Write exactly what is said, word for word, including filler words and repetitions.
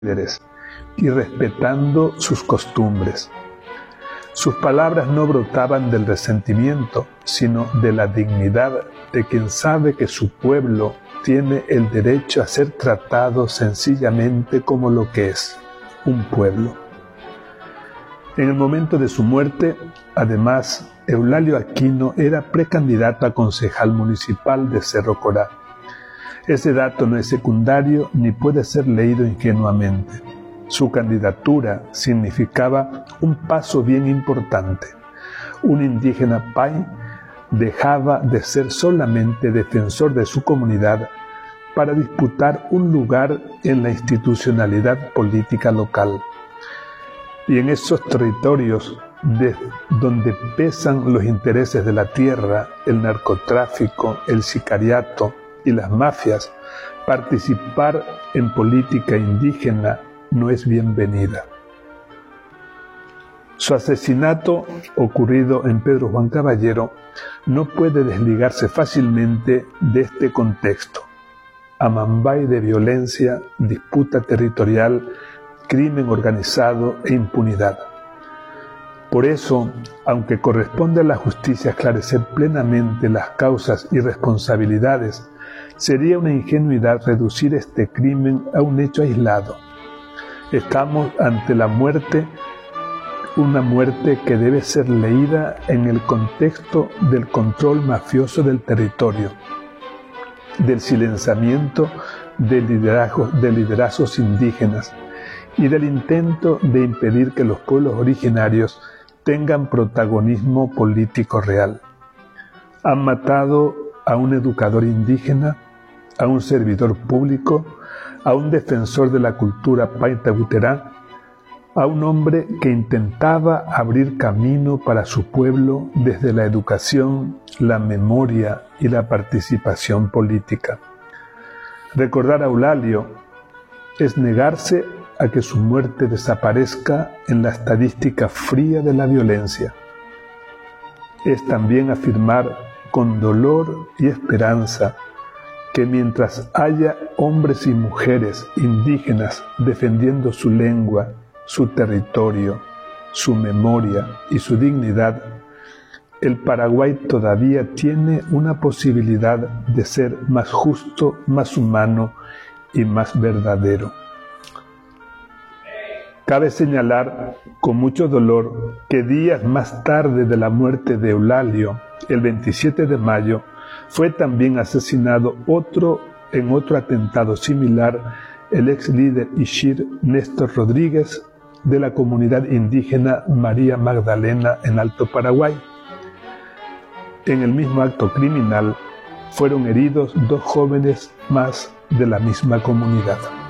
líderes y respetando sus costumbres. Sus palabras no brotaban del resentimiento, sino de la dignidad de quien sabe que su pueblo tiene el derecho a ser tratado sencillamente como lo que es, un pueblo. En el momento de su muerte, además, Eulalio Aquino era precandidato a concejal municipal de Cerro Corá. Ese dato no es secundario ni puede ser leído ingenuamente. Su candidatura significaba un paso bien importante. Un indígena pai dejaba de ser solamente defensor de su comunidad para disputar un lugar en la institucionalidad política local. Y en esos territorios de donde pesan los intereses de la tierra, el narcotráfico, el sicariato y las mafias, participar en política indígena no es bienvenida. Su asesinato, ocurrido en Pedro Juan Caballero, no puede desligarse fácilmente de este contexto: amambay de violencia, disputa territorial, crimen organizado e impunidad. Por eso, aunque corresponde a la justicia esclarecer plenamente las causas y responsabilidades, sería una ingenuidad reducir este crimen a un hecho aislado. Estamos ante la muerte, una muerte que debe ser leída en el contexto del control mafioso del territorio, del silenciamiento de liderazgos, de liderazgos indígenas y del intento de impedir que los pueblos originarios tengan protagonismo político real. Han matado a un educador indígena, a un servidor público, a un defensor de la cultura paitabuterá, a un hombre que intentaba abrir camino para su pueblo desde la educación, la memoria y la participación política. Recordar a Eulalio es negarse a que su muerte desaparezca en la estadística fría de la violencia. Es también afirmar con dolor y esperanza que mientras haya hombres y mujeres indígenas defendiendo su lengua, su territorio, su memoria y su dignidad, el Paraguay todavía tiene una posibilidad de ser más justo, más humano y más verdadero. Cabe señalar con mucho dolor que días más tarde de la muerte de Eulalio, el veintisiete de mayo, fue también asesinado otro en otro atentado similar, el ex líder Ishir Néstor Rodríguez de la comunidad indígena María Magdalena en Alto Paraguay. En el mismo acto criminal fueron heridos dos jóvenes más de la misma comunidad.